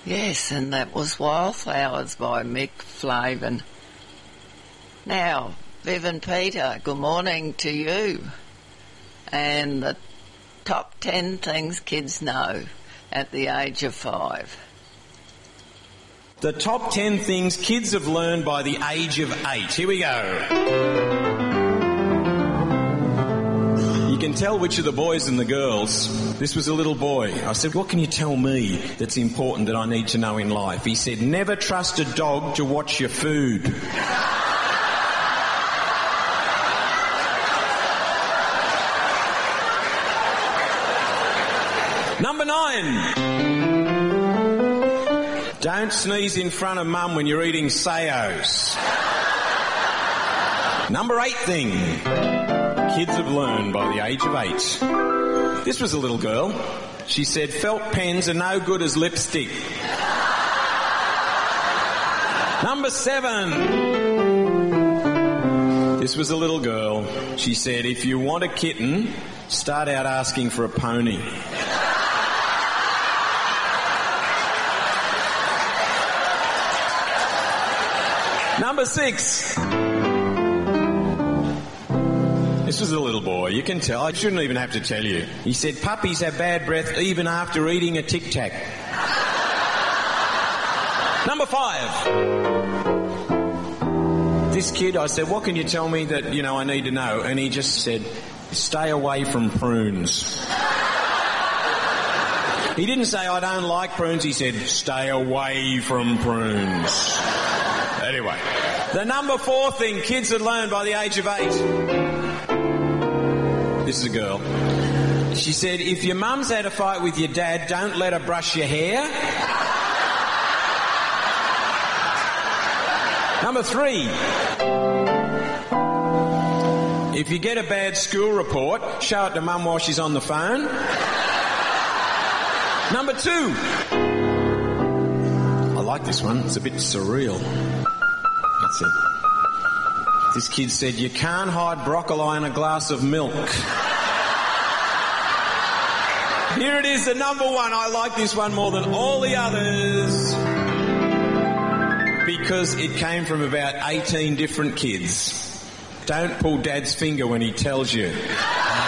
Yes, and that was Wildflowers by Mick Flavin. Now, Viv and Peter, good morning to you. And the top 10 things kids know at the age of 5. The top 10 things kids have learned by the age of 8. Here we go. You can tell which are the boys and the girls. This was a little boy. I said, what can you tell me that's important that I need to know in life? He said, never trust a dog to watch your food. Number 9. Don't sneeze in front of mum when you're eating Sayos. Number 8 thing kids have learned by the age of 8. This was a little girl. She said, felt pens are no good as lipstick. Number 7. This was a little girl. She said, if you want a kitten, start out asking for a pony. Number 6. This was a little boy. You can tell. I shouldn't even have to tell you. He said, puppies have bad breath even after eating a Tic Tac. Number 5. This kid, I said, what can you tell me that, I need to know? And he just said, stay away from prunes. He didn't say, I don't like prunes. He said, stay away from prunes. Anyway, the number 4 thing kids had learned by the age of 8. This is a girl. She said, if your mum's had a fight with your dad, don't let her brush your hair. Number 3. If you get a bad school report, show it to mum while she's on the phone. Number 2. I like this one. It's a bit surreal. That's it. This kid said, you can't hide broccoli in a glass of milk. Here it is, the number 1. I like this one more than all the others because it came from about 18 different kids. Don't pull Dad's finger when he tells you.